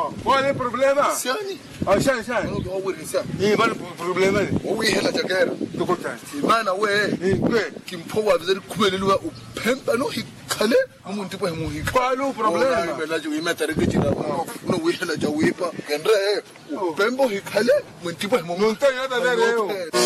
qual é o problema? Siani. Shani. No go wuri sa. Qual é o problema? O wi hela jakera. Do conta. Mana we. Kimpo wa bizari kumelelwa upemba no hikale umuntu po hemu hikale. Qual é o problema? Bela ju imeta regejina. No wi hela jawipa. Kendre upembo hikale umuntu po hemu. Não tem nada a ver.